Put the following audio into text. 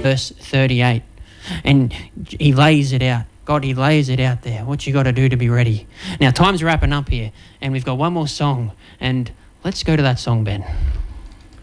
verse 38. And he lays it out. God, he lays it out there. What you got to do to be ready. Now, time's wrapping up here, and we've got one more song. And let's go to that song, Ben.